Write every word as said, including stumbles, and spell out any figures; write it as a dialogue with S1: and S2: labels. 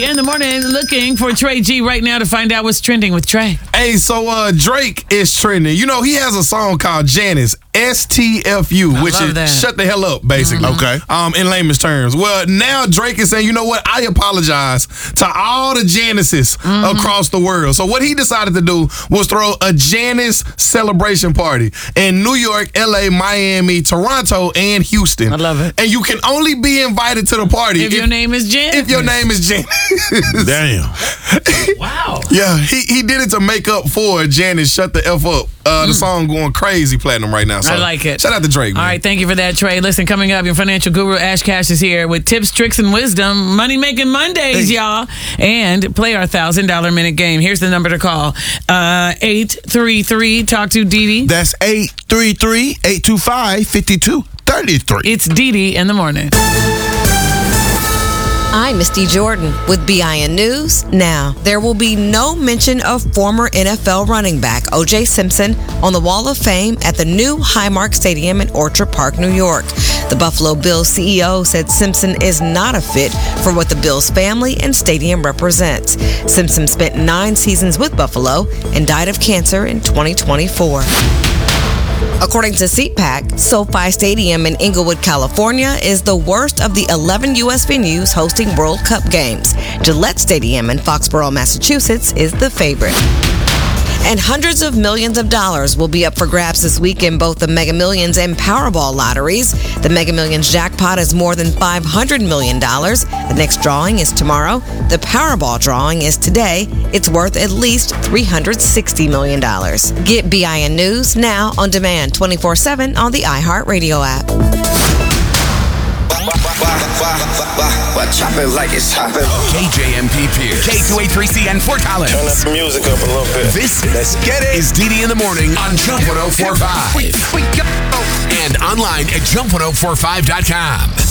S1: In the morning, looking for Trey G right now to find out what's trending with Trey.
S2: Hey, so uh, Drake is trending. You know, he has a song called Janice, S T F U,
S1: I
S2: which
S1: love
S2: is
S1: that.
S2: shut the hell up, basically.
S3: Mm-hmm. Okay.
S2: Um, in layman's terms. Well, now Drake is saying, you know what? I apologize to all the Janices
S1: Mm-hmm.
S2: across the world. So what he decided to do was throw a Janice celebration party in New York, L A, Miami, Toronto, and Houston.
S1: I love it.
S2: And you can only be invited to the party
S1: If, your name is Jen.
S2: if your name is Janice.
S3: Damn.
S1: Wow.
S2: Yeah, he, he did it to make up for Janice Shut the F Up. Uh, the song going crazy platinum right now. So
S1: I like it.
S2: Shout out to Drake, man.
S1: All right, thank you for that, Trey. Listen, coming up, your financial guru Ash Cash is here with tips, tricks, and wisdom. Money making Mondays,
S2: Hey.
S1: y'all. And play our one thousand dollars minute game. Here's the number to call. Uh, eight three three, talk to Dee Dee.
S3: That's eight three three, eight two five, five two three three.
S1: It's Dee Dee in the morning.
S4: I'm Misty Jordan with B I N News. Now, there will be no mention of former N F L running back O J Simpson on the Wall of Fame at the new Highmark Stadium in Orchard Park, New York. The Buffalo Bills C E O said Simpson is not a fit for what the Bills family and stadium represents. Simpson spent nine seasons with Buffalo and died of cancer in twenty twenty-four. According to SeatPack, SoFi Stadium in Inglewood, California is the worst of the eleven U S venues hosting World Cup games. Gillette Stadium in Foxborough, Massachusetts is the favorite. And hundreds of millions of dollars will be up for grabs this week in both the Mega Millions and Powerball lotteries. The Mega Millions jackpot is more than five hundred million dollars. The next drawing is tomorrow. The Powerball drawing is today. It's worth at least three hundred sixty million dollars. Get B I N News now on demand twenty-four seven on the iHeartRadio app.
S5: Chop it like it's hopping.
S6: K J M P Pierce. K two eighty-three C N Fort Collins.
S5: Turn up the music up a little bit.
S6: This
S5: Let's get it.
S6: is Dee Dee in the morning on Jump one oh four point five. And online at jump one oh four five dot com.